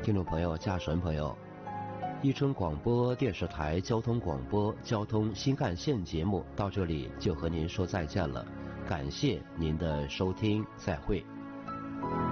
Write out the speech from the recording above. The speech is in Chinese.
听众朋友、驾驶员朋友，伊春广播电视台交通广播交通新干线节目到这里就和您说再见了，感谢您的收听，再会。